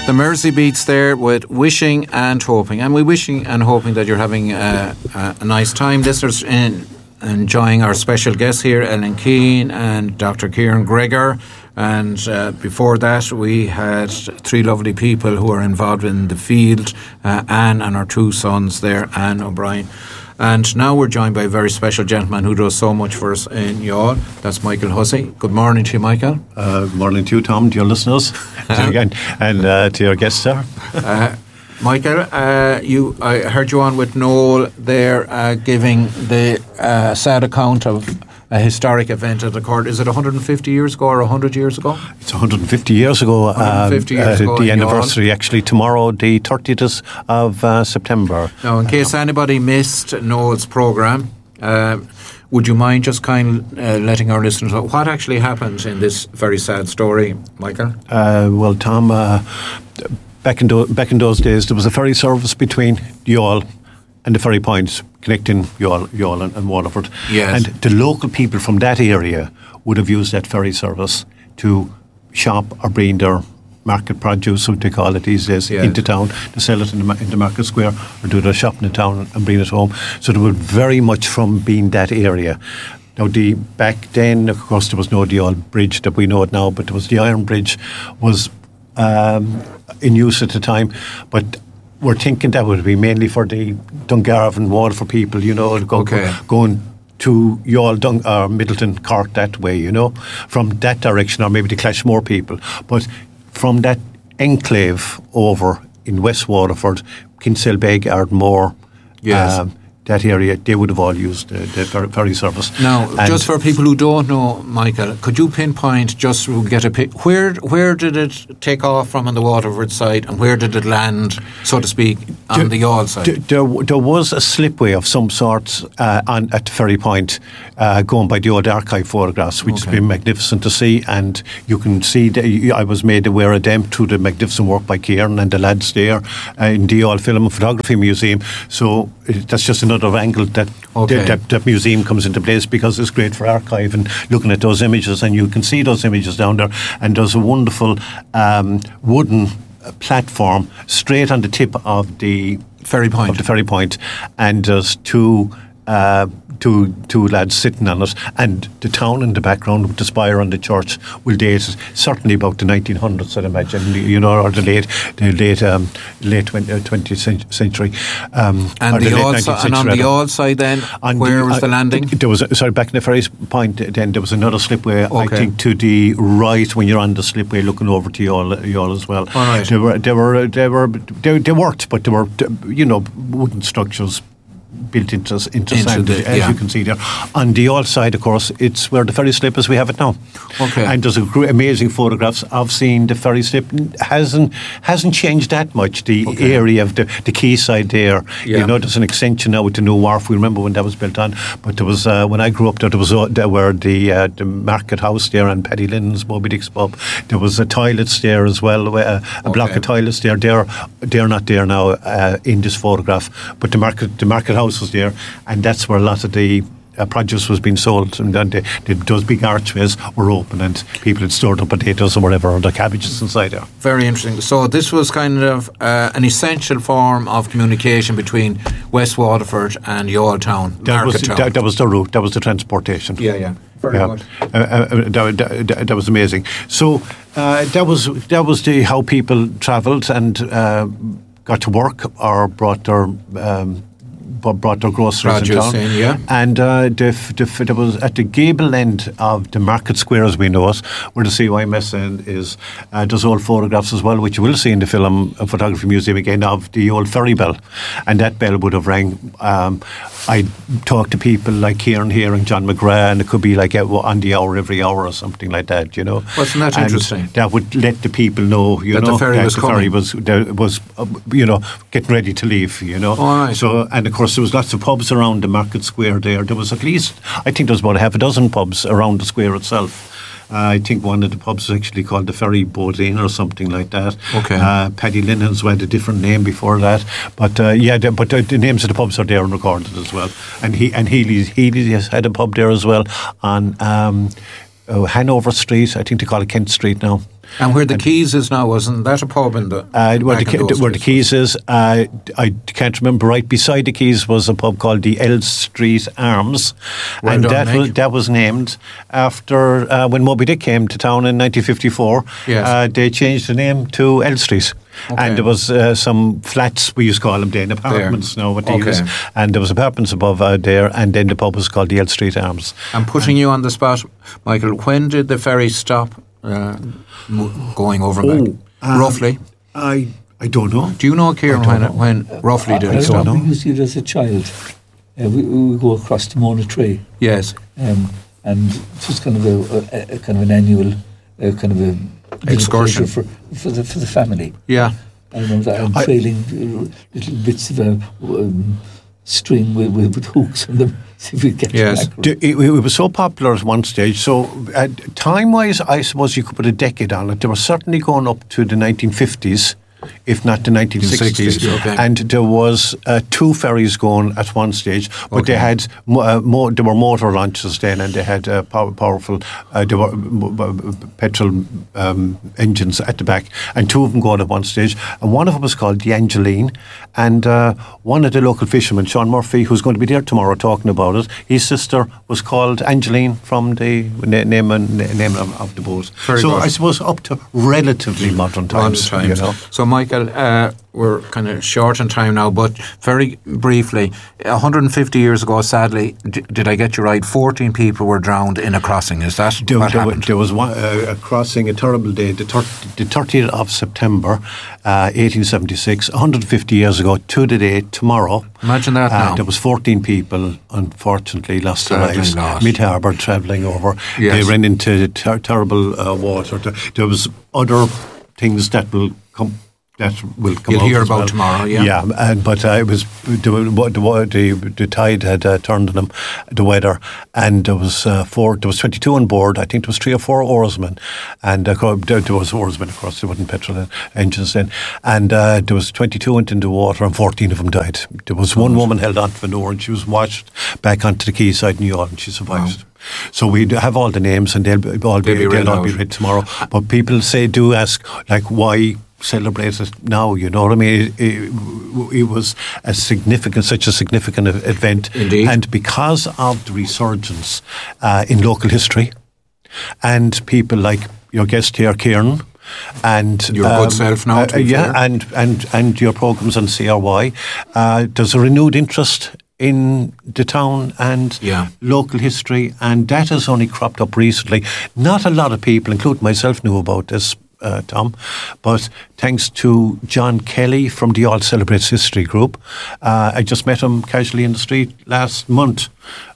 The Mersey Beats there with Wishing and Hoping. And we're wishing and hoping that you're having a nice time. Listeners, enjoying our special guests here, Ellen Keane and Dr. Kieran Gregor. And before that, we had three lovely people who are involved in the field, Anne and her two sons there, Anne O'Brien. And now we're joined by a very special gentleman who does so much for us in Youghal. That's Michael Hussey. Good morning to you, Michael. Good morning to you, Tom, to your listeners, and to your guests, sir. Michael, I heard you on with Noel there giving the sad account of a historic event that occurred. Is it 150 years ago or 100 years ago? It's 150 years ago. 150 years ago. The anniversary, actually, tomorrow, the 30th of September. Now, in case anybody missed Noel's programme, would you mind just letting our listeners know what actually happened in this very sad story, Michael? Well, Tom, back in those days, there was a ferry service between Youghal and the ferry points connecting Youghal and Waterford. Yes. And the local people from that area would have used that ferry service to shop or bring their market produce, what they call it these days, yes, into town to sell it in the market square or do their shopping in town and bring it home. So they were very much from being that area. Now, back then, of course, there was no the old bridge that we know it now, but there was the Iron Bridge was in use at the time, but we're thinking that would be mainly for the Dungarvan, Waterford people, going to Youghal, or Middleton, Cork that way, from that direction, or maybe to Clashmore people. But from that enclave over in West Waterford, Kinsale-Beg, Ardmore, yes, that area, they would have all used the ferry service. Now, just for people who don't know, Michael, could you pinpoint, just to get a pic, where did it take off from on the Waterford side, and where did it land, so to speak, on the Youghal side? There was a slipway of some sort at the ferry point, going by the old archive photographs, which has been magnificent to see, and you can see I was made aware of them through the magnificent work by Kieran and the lads there in the Youghal Film and Photography Museum. So that's just another angle that museum comes into place, because it's great for archive and looking at those images, and you can see those images down there. And there's a wonderful wooden platform straight on the tip of the ferry point, and there's two lads sitting on it, and the town in the background with the spire on the church will date certainly about the 1900s, I'd imagine, or the late 20th century. And on the Youghal side then, where was the landing? There was back in the ferry point. Then there was another slipway. I think to the right when you're on the slipway, looking over to Youghal as well. All right. They worked, but they were wooden structures built into sand, as you can see there. On the Youghal side, of course, it's where the ferry slip is. We have it now. Okay. And there's amazing photographs of seeing the ferry slip. Hasn't changed that much. The area of the quayside there. Yeah. There's an extension now with the new wharf. We remember when that was built on. But there was when I grew up there was there were the market house there and Paddy Lynn's Moby Dick's pub. There was a toilets there as well. A block of toilets there. They're not there now in this photograph. But the market house was there, and that's where a lot of the produce was being sold, and then those big archways were open and people had stored up potatoes or whatever, or the cabbages inside there. Very interesting. So this was kind of an essential form of communication between West Waterford and Youghal town. That was the route, that was the transportation. Yeah. Very good. That was amazing. So that was how people travelled and got to work or brought their groceries in town. And there was at the gable end of the market square, as we know it, where the CYMS end is. There's old photographs as well, which you will see in the Film and Photography Museum again, of the old ferry bell, and that bell would have rang. I talked to people like Kieran here and John McGrath, and it could be like on the hour, every hour, or something like that. Wasn't that interesting? That would let the people know, that the ferry was coming. was getting ready to leave. All right. So, and of course, there was lots of pubs around the market square there. There was at least, I think there was about half a dozen pubs around the square itself. I think one of the pubs is actually called the Ferry Boat Inn or something like that. Okay. Paddy Lynn's had a different name before that, but the names of the pubs are there and recorded as well. And Healy has had a pub there as well on Hanover Street. I think they call it Kent Street now. And where the Keys is now, wasn't that a pub in the where the Keys is? I can't remember. Right beside the Keys was a pub called the L Street Arms, and that was named after when Moby Dick came to town in 1954. Yes. They changed the name to L Street. Okay. And there was some flats, we used to call them then, apartments now, what they use. And there was apartments above there, and then the pub was called the L Street Arms. I'm putting you on the spot, Michael. When did the ferry stop going over back? Roughly? I don't know. Do you know, Kieran, when roughly did it stop? We used to do it as a child. We go across to Mona Tray. Yes. And it was kind of a kind of an annual kind of a excursion for the family. Yeah. I remember that, and trailing little bits of string with hooks on them. See if we get back. It was so popular at one stage. So time-wise, I suppose you could put a decade on it. They were certainly going up to the 1950s. If not the 1960s, okay. And there was 2 ferries going at one stage, but they had there were motor launches then, and they had powerful there were petrol engines at the back, and 2 of them going at one stage, and one of them was called the Angeline, and one of the local fishermen, Sean Murphy, who's going to be there tomorrow talking about it, his sister was called Angeline from the name of the boat. Very so good. I suppose up to relatively modern times. You know? So Michael, we're kind of short on time now, but very briefly, 150 years ago, sadly, did I get you right, 14 people were drowned in a crossing. Is that what happened? There was a crossing, a terrible day, the 30th of September, 1876, 150 years ago, to the day, tomorrow. Imagine that now. There was 14 people, unfortunately, lost their lives. Mid-harbour, travelling over. Yes. They ran into terrible water. There was other things that will come. You'll hear about tomorrow, yeah. Yeah, but it was the tide had turned on them, the weather, and there was 22 on board. I think there was 3 or 4 oarsmen, and there was oarsmen, of course. There wasn't petrol engines then, and there was 22 went into the water, and 14 of them died. There was one woman held onto an oar, and she was washed back onto the quayside in New York, and she survived. Wow. So we have all the names, and they'll all be read tomorrow. But people do ask, like, why celebrate it now? You know what I mean? It was such a significant event. Indeed. And because of the resurgence in local history, and people like your guest here, Kieran, and your good self now, and your programs on CRY, there's a renewed interest in the town and local history, and that has only cropped up recently. Not a lot of people, including myself, knew about this, Tom, but thanks to John Kelly from the All Celebrates History Group. I just met him casually in the street last month,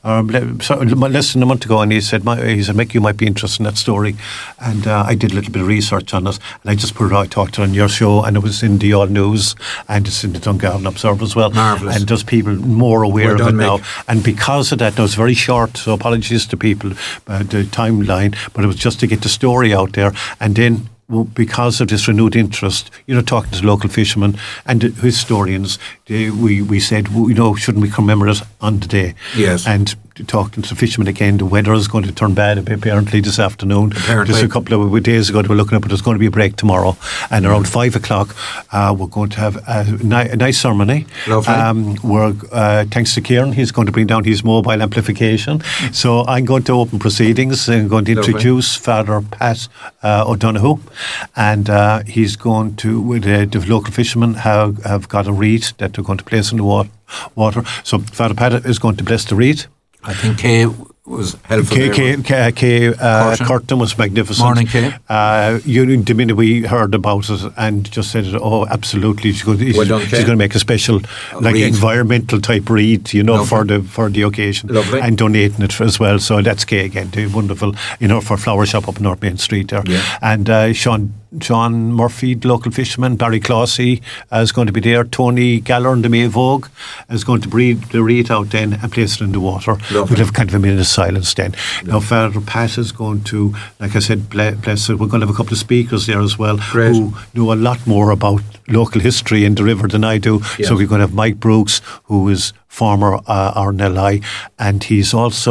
less than a month ago, and he said, Mick, you might be interested in that story. And I did a little bit of research on it, and I just put it out, talked on your show, and it was in the All News, and it's in the Dungarvan Observer as well. Marvellous. And there's people more aware of it now. And because of that, it was very short, so apologies to people, the timeline, but it was just to get the story out there. And then, because of this renewed interest, talking to local fishermen and historians, we said, shouldn't we commemorate it on the day? Yes. And talking to the fishermen again, the weather is going to turn bad apparently this afternoon. Just a couple of days ago, they were looking up, but there's going to be a break tomorrow. And around 5 o'clock, we're going to have a nice ceremony. Lovely. Thanks to Kieran, he's going to bring down his mobile amplification. So I'm going to open proceedings and going to introduce Father Pat O'Donoghue. And he's going to, with the local fishermen, have got a reed that they're going to place in the water. So Father Pat is going to bless the reed. I think Kay was helpful. Kay Curtin was magnificent. Morning, Kay. The minute we heard about it and just said, oh, absolutely, she's going to make a special, environmental type read, for the occasion. Lovely. And donating it as well. So that's Kay again, wonderful, for Flower Shop up North Main Street there. Yeah. And Sean Murphy, the local fisherman, Barry Clossy is going to be there. Tony Gallern, the May Vogue, is going to breed the reed out then and place it in the water. Lovely. We'll have kind of a minute of silence then. Lovely. Now, Father Pat is going to, like I said, bless it. We're going to have a couple of speakers there as well. Great. Who know a lot more about local history in the river than I do. Yes. So we're going to have Mike Brooks, who is former RNLI, and he's also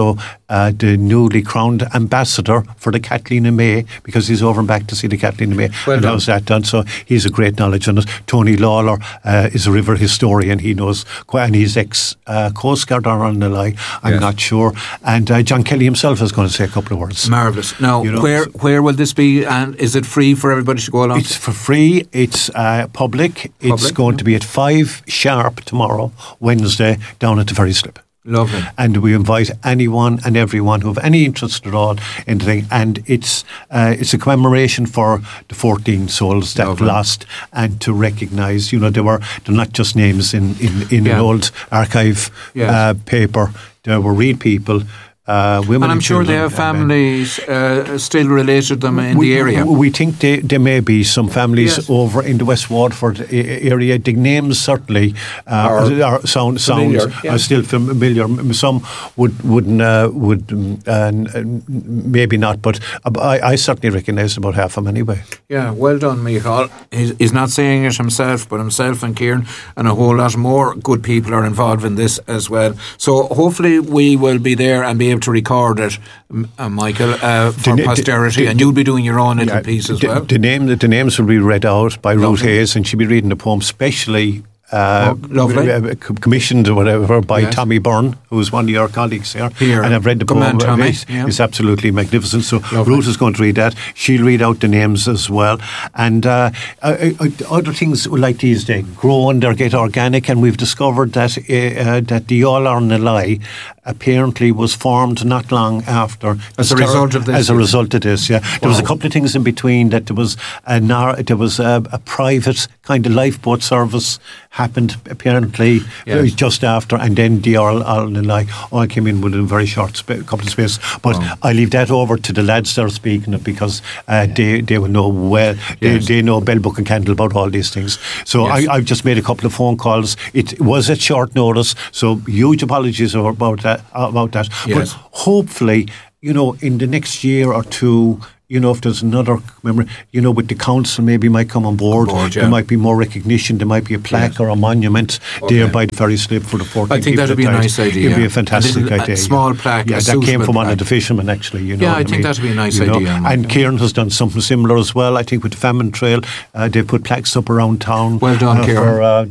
the newly crowned ambassador for the Kathleen May, because he's over and back to see the Kathleen May. Well done. How's that done? So he's a great knowledge on it. Tony Lawler is a river historian. He knows quite, and he's ex-Coast Guard or on the lie. I'm not sure. And John Kelly himself is going to say a couple of words. Marvellous. Now, where will this be, and is it free for everybody to go along? It's for free. It's public. It's going to be at 5 sharp tomorrow, Wednesday, down at the Ferry Slip. Lovely. And we invite anyone and everyone who have any interest at all in the thing. And it's a commemoration for the 14 souls that lost, and to recognise, they're not just names in an old archive paper. There were real people. Women and I'm sure they have families still related to them in the area. We think there may be some families over in the West Waterford area. The names certainly sounds are still familiar. Some would maybe not, but I certainly recognise about half of them anyway. Yeah, well done, Michael. He's not saying it himself, but himself and Kieran and a whole lot more good people are involved in this as well. So hopefully we will be there and be able to record it, Michael, for posterity, and you'll be doing your own little piece as well. The names will be read out by Ruth Hayes, and she'll be reading the poem specially commissioned or whatever by Tommy Byrne, who's one of your colleagues here. And I've read the poem. It's absolutely magnificent. So Ruth is going to read that. She'll read out the names as well. And other things like these, they grow and they get organic, and we've discovered that the All or Nalai apparently was formed not long after as a result of this. There was a couple of things in between. That there was a private kind of lifeboat service happened apparently just after, and then the all came in within a very short couple of spaces. But I leave that over to the lads that are speaking it, because they will know well. They know bell, book and candle about all these things. So I've just made a couple of phone calls. It was at short notice, so huge apologies about that. But hopefully, in the next year or two, if there's another memory, with the council maybe might come on board, there might be more recognition, there might be a plaque or a monument there by the Ferry Slip for the 14 I think that would be a nice idea. It would be a fantastic idea. A small plaque. That came from one of the fishermen, actually. I think that would be a nice idea. And Kieran has done something similar as well. I think with the Famine Trail, they've put plaques up around town. Well done, Kieran.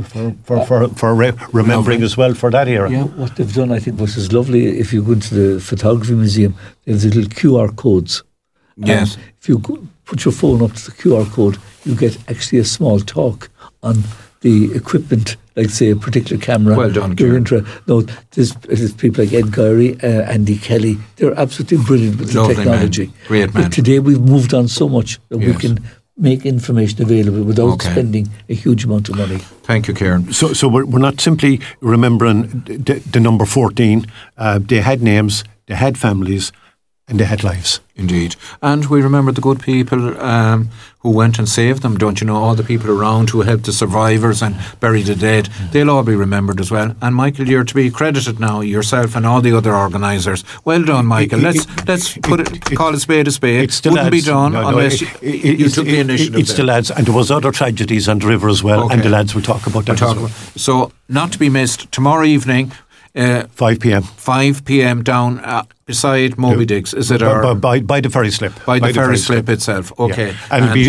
For remembering as well for that era. Yeah, what they've done, I think, which is lovely, if you go into the Photography Museum, they have little QR codes. Yes. If you put your phone up to the QR code, you get actually a small talk on the equipment, like say a particular camera. Well done, Kieran. There's people like Ed Gowrie, Andy Kelly. They're absolutely brilliant with the technology. Man. Great man. But today we've moved on so much that we can make information available without spending a huge amount of money. Thank you, Kieran. So we're not simply remembering the number 14. They had names, they had families, and they had lives. Indeed. And we remember the good people who went and saved them, don't you know, all the people around who helped the survivors and buried the dead. They'll all be remembered as well. And Michael, you're to be credited now, yourself and all the other organisers. Well done, Michael. Let's call a spade a spade. It wouldn't be done unless you took the initiative. It's the lads, and there was other tragedies on the river as well, and the lads will talk about that as well. So, not to be missed, tomorrow evening, 5 p.m. 5 p.m. down beside Moby Dick's. Is it by the Ferry Slip? By the Ferry Slip itself. Okay. Yeah.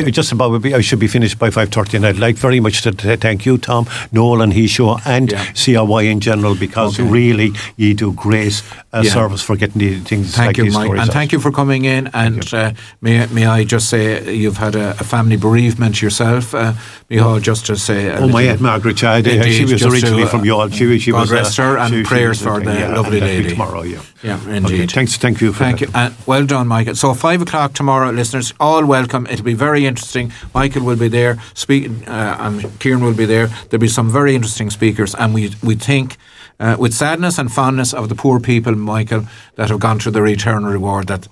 And I should be finished by 5:30. And I'd like very much to thank you, Tom, Noel and Hisho, and CRY in general, because really you do great service for getting the things thank like you, these Mike. stories and out. Thank you for coming in. And may I just say you've had a family bereavement yourself. Michal, just to say. My Aunt Margaret, she was originally from Youghal. She God was rest her, and prayers for the lovely lady. Tomorrow, Yeah, indeed. Okay, thank you for that. Well done, Michael. So 5 o'clock tomorrow, listeners, all welcome. It'll be very interesting. Michael will be there speaking, and Kieran will be there. There'll be some very interesting speakers, and we think, with sadness and fondness of the poor people, Michael, that have gone through the Return Reward, that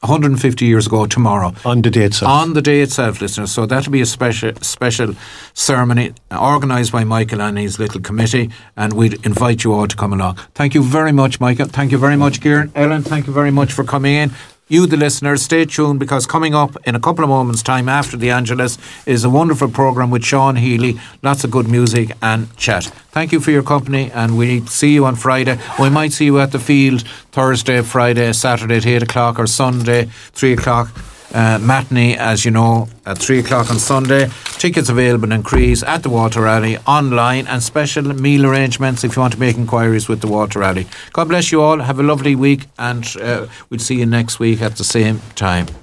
150 years ago tomorrow. On the day itself. On the day itself, listeners. So that'll be a special ceremony organised by Michael and his little committee, and we'd invite you all to come along. Thank you very much, Michael. Thank you very much, Kieran. Ellen, thank you very much for coming in. you, the listeners, stay tuned, because coming up in a couple of moments' time after the Angelus is a wonderful programme with Sean Healy. Lots of good music and chat. Thank you for your company, and we see you on Friday. We might see you at the field Thursday, Friday, Saturday at 8 o'clock, or Sunday 3 o'clock. Matinee, as you know, at 3 o'clock on Sunday. Tickets available in Crease, at the Water Rally, online, and special meal arrangements if you want to make inquiries with the Water Rally. God bless you all. Have a lovely week, and we'll see you next week at the same time.